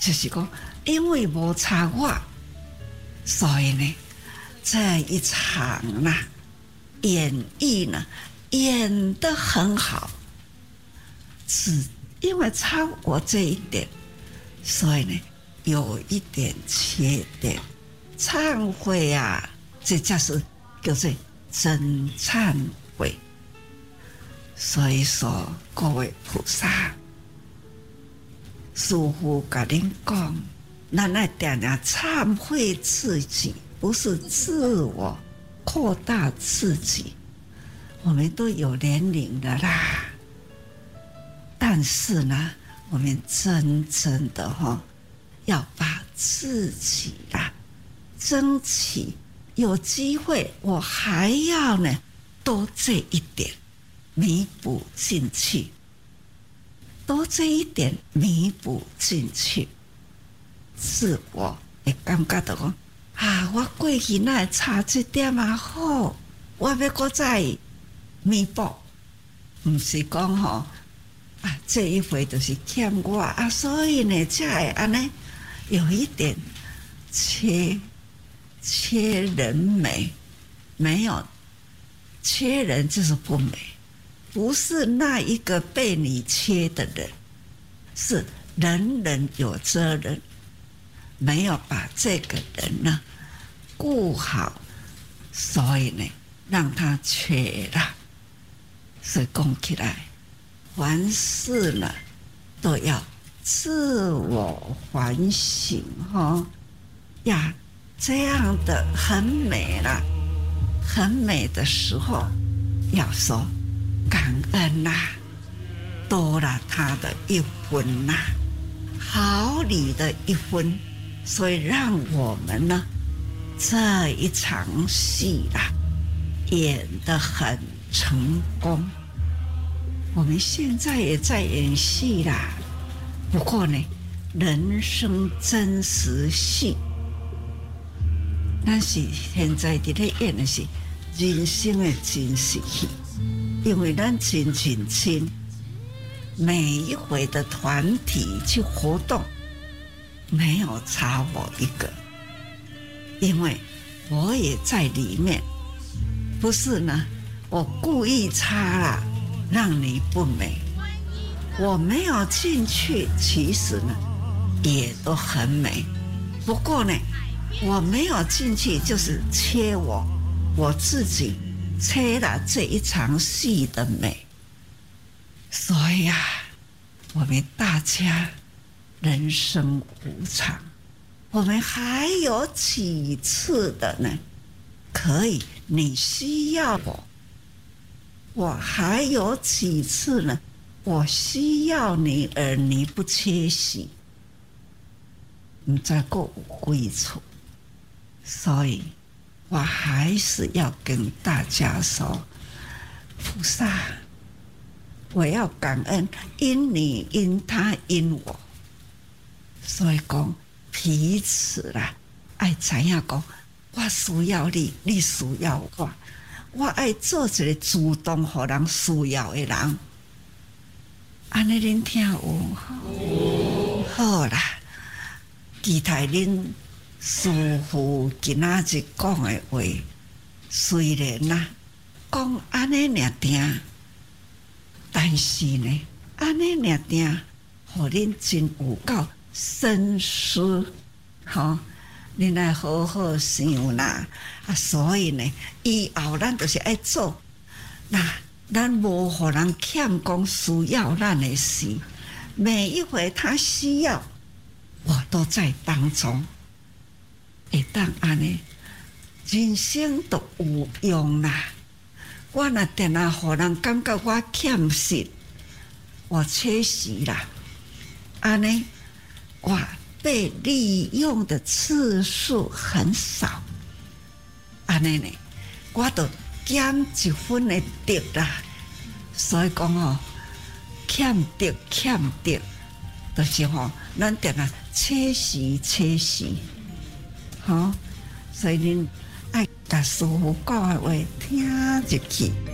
就是讲，因为无差我，所以呢，这一场演绎呢演得很好，只因为差我这一点，所以呢有一点缺点。忏悔啊，这就是叫做真忏悔。所以说，各位菩萨，师父跟您讲，咱要定定忏悔自己，不是自我扩大自己。我们都有年龄的啦，但是呢，我们真正的要把自己争取有机会，我还要呢多这一点弥补进去，多这一点弥补进去，自我会感觉到讲我过去那差这点好，我要搁再弥补，不是讲这一回就是欠我所以呢才会安尼有一点缺人美，没有缺人就是不美，不是那一个被你缺的人，是人人有责任，没有把这个人呢顾好，所以呢让他缺了。所以讲起来，凡事呢都要自我反省呀，这样的很美了，很美的时候要说感恩多了他的一分好礼的一分，所以让我们呢这一场戏演得很成功。我们现在也在演戏啦，不过呢，人生真实戏，咱是现在在演的是人生的真实戏，因为咱真亲，每一回的团体去活动，没有差我一个，因为我也在里面，不是呢，我故意差了让你不美，我没有进去，其实呢也都很美，不过呢我没有进去就是缺我自己缺了这一场戏的美。所以我们大家人生无常，我们还有几次的呢可以你需要我还有几次呢我需要你而你不缺席，不知还有几处。所以我还是要跟大家说，菩萨，我要感恩，因你因他因我，所以讲彼此要知影讲，我需要你，你需要我要做一个主动予人需要的人。安尼恁听有好啦，期待恁师父今仔日讲的话，虽然讲安尼尔定，但是呢，安尼尔定，互恁真有够深思，恁来好好想啦。所以呢，以后咱就是爱做，咱无互人欠讲需要咱的事，每一回他需要，我都在当中，会当安尼，人生都有用啦。我若定互人感觉我欠失，我缺席啦，安尼我被利用的次数很少，安尼呢，我都减一分的德啦。所以讲欠德，就是咱定缺席，所以恁爱甲师父讲的话听入去。